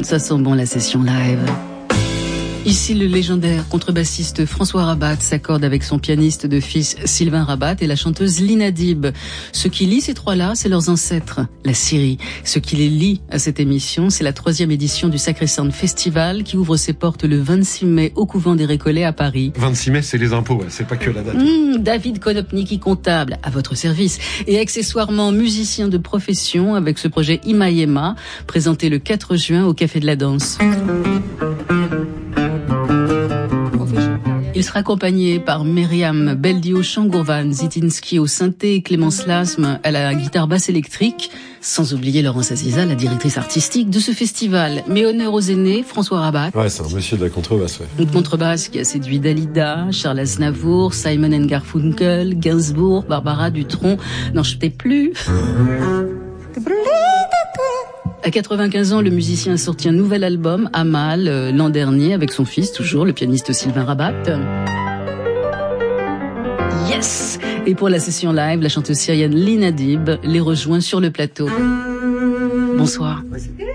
Ça sent bon la session live. Ici, le légendaire contrebassiste François Rabat s'accorde avec son pianiste de fils Sylvain Rabat et la chanteuse Lina Dib. Ce qui lie ces trois-là, c'est leurs ancêtres, la Syrie. Ce qui les lie à cette émission, c'est la 3e édition du Sacré Sound Festival qui ouvre ses portes le 26 mai au couvent des Récollets à Paris. 26 mai, c'est les impôts, c'est pas que la date. David Konopnicki, comptable, à votre service, et accessoirement musicien de profession avec ce projet Imayema, présenté le 4 juin au Café de la Danse. Il sera accompagné par Myriam Beldio Changourvan, Zitinski au synthé et Clémence Lasme à la guitare basse électrique, sans oublier Laurence Aziza, la directrice artistique de ce festival. Mais honneur aux aînés, François Rabat. Ouais, c'est un monsieur de la contrebasse, ouais. Une contrebasse qui a séduit Dalida, Charles Aznavour, Simon & Garfunkel, Gainsbourg, Barbara Dutronc. N'en jetez plus. À 95 ans, le musicien a sorti un nouvel album, Amal, l'an dernier, avec son fils, toujours, le pianiste Sylvain Rabat. Yes! Et pour la session live, la chanteuse syrienne Lina Dib les rejoint sur le plateau. Bonsoir.